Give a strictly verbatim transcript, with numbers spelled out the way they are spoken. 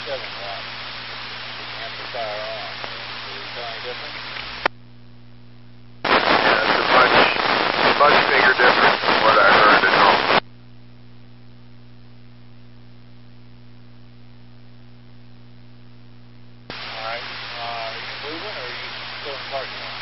seven watt amplifier on. Did it tell any difference? Yeah, it's a much, much bigger difference than what I heard at home. Alright, uh, are you moving or are you still in parking lot?